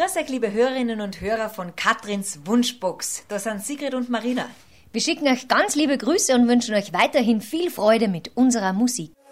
Grüß euch, liebe Hörerinnen und Hörer von Katrins Wunschbox. Da sind Sigrid und Marina. Wir schicken euch ganz liebe Grüße und wünschen euch weiterhin viel Freude mit unserer Musik.